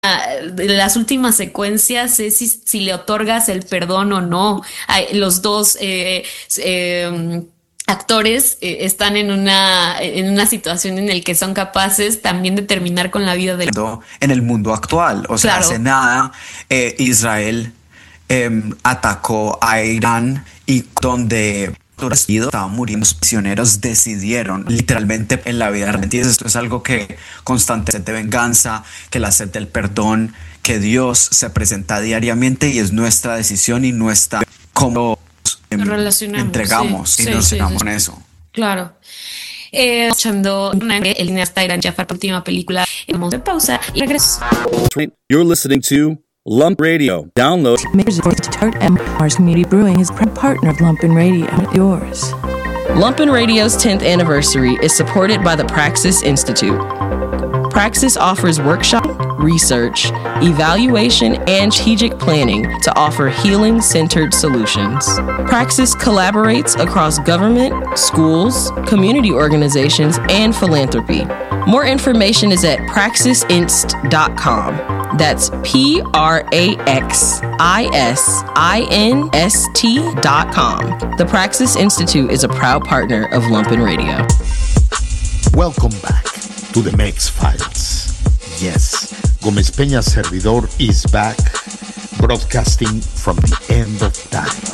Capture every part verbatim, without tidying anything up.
de las últimas secuencias es si, si le otorgas el perdón o no. Hay, los dos eh, eh, actores eh, están en una, en una situación en la que son capaces también de terminar con la vida del... En el mundo actual, o sea, Claro. hace nada eh, Israel eh, atacó a Irán y donde estaban muriendo prisioneros, decidieron literalmente en la vida argentina. Esto es algo que constantemente venganza, que la sed del perdón, que Dios se presenta diariamente y es nuestra decisión y nuestra cómo eh, Relacionamos, entregamos sí, y sí, nos sí, llegamos sí. con eso. Claro. Eh, escuchando el cineasta Irán Jafar, última película. Vamos de pausa y regreso. You're listening to Lump Radio. Download. Makers of Tart and Mars Community Brewing is proud partner of Lumpin' Radio. Yours. Lumpin' Radio's tenth anniversary is supported by the Praxis Institute. Praxis offers workshop, research, evaluation, and strategic planning to offer healing-centered solutions. Praxis collaborates across government, schools, community organizations, and philanthropy. More information is at praxis inst dot com. That's P R A X I S I N S T dot com. The Praxis Institute is a proud partner of Lumpin' Radio. Welcome back to the Mex Files. Yes, Gómez Peña servidor is back, broadcasting from the end of time.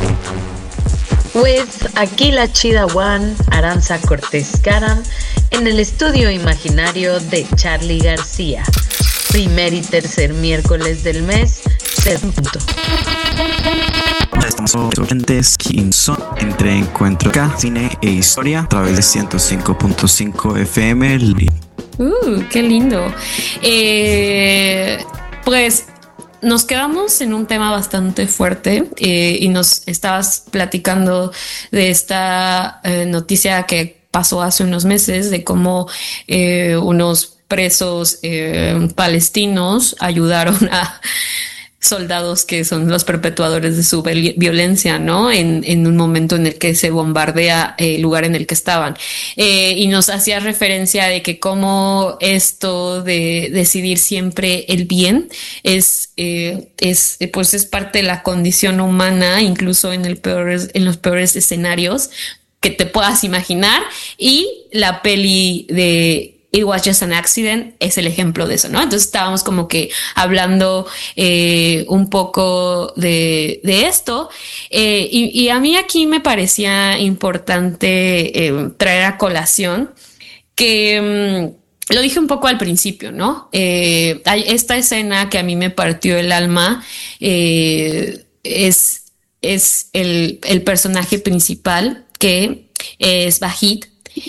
With aquí la chida One, Aranza Cortés Caram, en el estudio imaginario de Charly García. Primer y tercer miércoles del mes, ser punto. Estamos oyentes Kinson entre Encuentro K, Cine e Historia a través de ciento cinco punto cinco F M. Uh, qué lindo. Eh, pues nos quedamos en un tema bastante fuerte eh, y nos estabas platicando de esta eh, noticia que pasó hace unos meses de cómo eh, unos presos eh, palestinos ayudaron a soldados que son los perpetuadores de su violencia, ¿no? En, en un momento en el que se bombardea el lugar en el que estaban. Eh, y nos hacía referencia de que cómo esto de decidir siempre el bien es, eh, es, pues es parte de la condición humana, incluso en el peor, en los peores escenarios que te puedas imaginar. Y la peli de It Was Just an Accident es el ejemplo de eso, ¿no? Entonces estábamos como que hablando eh, un poco de, de esto eh, y, y a mí aquí me parecía importante eh, traer a colación que um, lo dije un poco al principio, ¿no? Eh, hay esta escena que a mí me partió el alma, eh, es, es el, el personaje principal que es Vahid.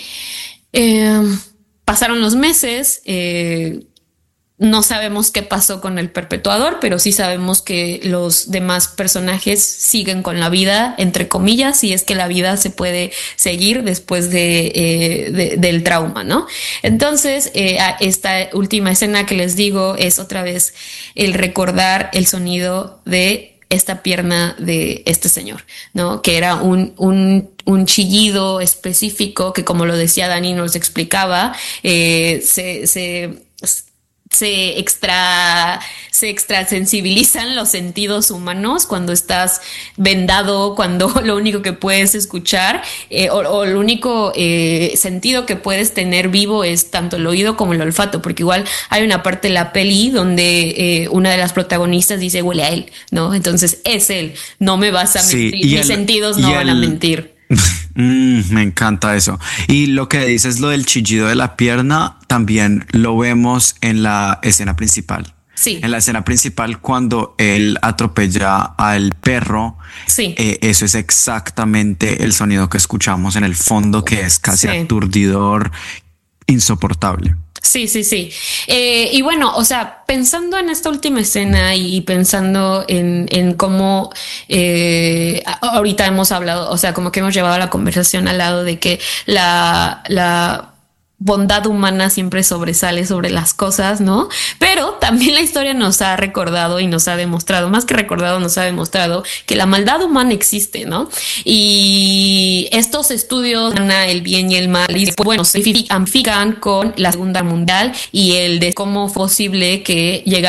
Eh, Pasaron los meses, eh, no sabemos qué pasó con el perpetuador, pero sí sabemos que los demás personajes siguen con la vida, entre comillas, si es que la vida se puede seguir después de, eh, de, del trauma, ¿no? Entonces, eh, esta última escena que les digo es otra vez el recordar el sonido de esta pierna de este señor, ¿no? Que era un, un, un chillido específico que, como lo decía Dani, nos explicaba, eh, se, se, se extra, se extrasensibilizan los sentidos humanos cuando estás vendado, cuando lo único que puedes escuchar eh, o, o el único eh, sentido que puedes tener vivo es tanto el oído como el olfato, porque igual hay una parte de la peli donde eh, una de las protagonistas dice huele a él, ¿no? Entonces es él, no me vas a mentir, Sí, y mis el- sentidos y no van a el- mentir. Mm, me encanta eso. Y lo que dices, lo del chillido de la pierna, también lo vemos en la escena principal. Sí. En la escena principal, cuando él atropella al perro, Sí. eh, eso es exactamente el sonido que escuchamos en el fondo, que es casi Sí. aturdidor, insoportable. Sí, sí, sí. Eh, y bueno, o sea, pensando en esta última escena y pensando en, en cómo eh, a- ahorita hemos hablado, o sea, como que hemos llevado la conversación al lado de que la, la bondad humana siempre sobresale sobre las cosas, ¿no? Pero también la historia nos ha recordado y nos ha demostrado, más que recordado, nos ha demostrado que la maldad humana existe, ¿no? Y estos estudios, el bien y el mal, y bueno, se amplifican con la Segunda Mundial y el de cómo fue posible que llegara